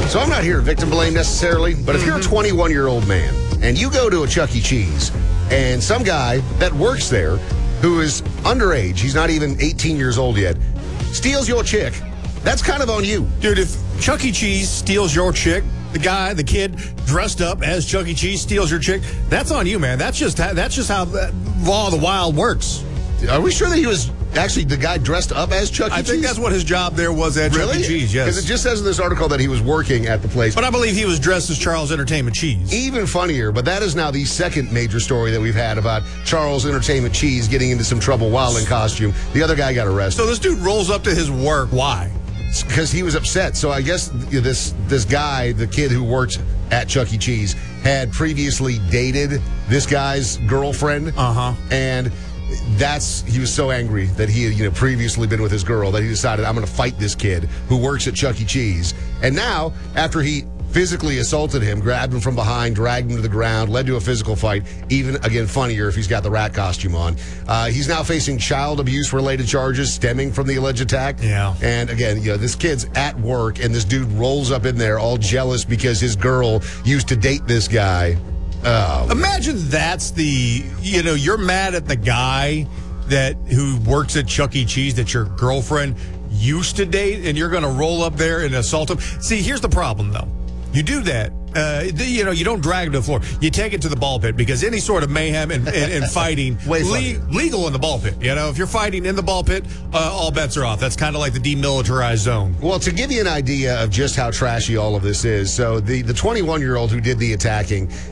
So I'm not here to victim blame necessarily, but if you're a 21-year-old man and you go to a Chuck E. Cheese and some guy that works there who is underage, he's not even 18 years old yet, steals your chick, that's kind of on you. Dude, if Chuck E. Cheese steals your chick, the kid dressed up as Chuck E. Cheese steals your chick, that's on you, man. That's just how the law of the wild works. Are we sure that he was actually the guy dressed up as Chuck E. Cheese? I think that's what his job there was at Chuck E. Cheese, yes. Because it just says in this article that he was working at the place. But I believe he was dressed as Charles Entertainment Cheese. Even funnier, but that is now the second major story that we've had about Charles Entertainment Cheese getting into some trouble while in costume. The other guy got arrested. So this dude rolls up to his work. Why? Because he was upset. So I guess this guy, the kid who worked at Chuck E. Cheese, had previously dated this guy's girlfriend. And he was so angry that he had previously been with his girl that he decided, I'm going to fight this kid who works at Chuck E. Cheese. And now, after he physically assaulted him, grabbed him from behind, dragged him to the ground, led to a physical fight, even, again, funnier if he's got the rat costume on. He's now facing child abuse-related charges stemming from the alleged attack. Yeah. And, again, this kid's at work, and this dude rolls up in there all jealous because his girl used to date this guy. Imagine that's you're mad at the guy who works at Chuck E. Cheese that your girlfriend used to date, and you're going to roll up there and assault him. See, here's the problem, though. You do that. You don't drag it to the floor. You take it to the ball pit because any sort of mayhem and fighting legal in the ball pit. If you're fighting in the ball pit, all bets are off. That's kind of like the demilitarized zone. Well, to give you an idea of just how trashy all of this is, so the 21-year-old who did the attacking